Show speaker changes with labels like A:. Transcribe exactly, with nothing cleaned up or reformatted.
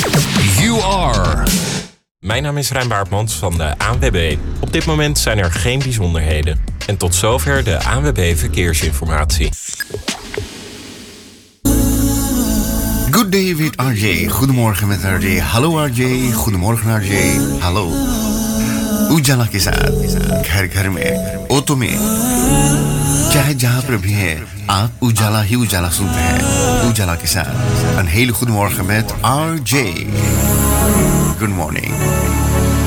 A: You are.
B: Mijn naam is Rijn Baartmans van de A N W B. Op dit moment zijn er geen bijzonderheden. En tot zover de A N W B Verkeersinformatie.
C: Good day with R J. Goedemorgen met R J. Hallo R J. Goedemorgen R J. Hallo. उजाला के साथ घर घर में ऑटो में चाहे जहां पर भी है आप उजाला ही उजाला सुनते हैं उजाला के साथ een hele goede morgen met R J. Good morning.